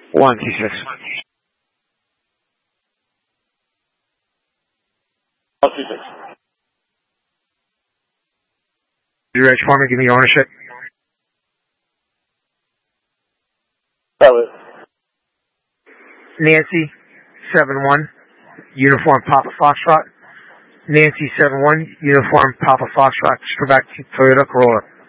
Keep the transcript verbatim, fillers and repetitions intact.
one two six. one two six. You ready for me? Give me ownership. That was Nancy, seven one, uniform Papa Foxtrot. Nancy, seven one, uniform Papa Foxtrot, Quebec, Toyota Corolla.